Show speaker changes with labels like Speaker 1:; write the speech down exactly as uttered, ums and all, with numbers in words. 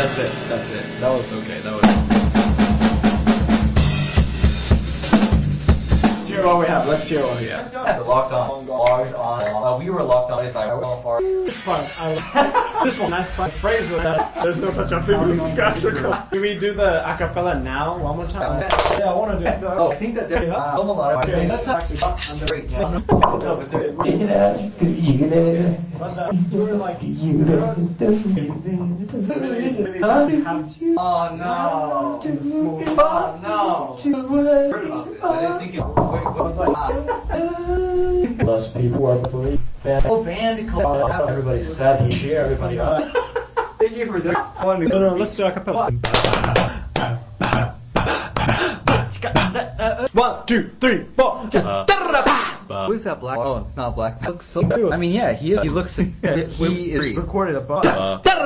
Speaker 1: That's it. That's it. That was okay. That was. Let's hear what we have. Let's hear what we have.
Speaker 2: Yeah, the locked on bars on. Uh, we were locked on. It's like hard.
Speaker 1: It's fun. I love this one. Nice fun phrase with that. There's no such a thing as theatrical. Can we do the acapella now one more time?
Speaker 2: Yeah, I want to do that. Oh, I think that there's uh, a lot of
Speaker 1: okay, that's actually great.
Speaker 2: Yeah.
Speaker 1: No, is it? But uh, you were like, you
Speaker 2: Oh no! Oh no! Heard about this. I didn't think it. Wait, what was that?
Speaker 3: Less people are believe band.
Speaker 2: Oh, band.
Speaker 3: Everybody said he cheer. Everybody got.
Speaker 2: Thank you for that.
Speaker 1: No, no, let's do acapella. One, two, three, four.
Speaker 2: Who's that black? Oh, it's not black. Looks so. I mean, yeah, he he looks. He is recorded above.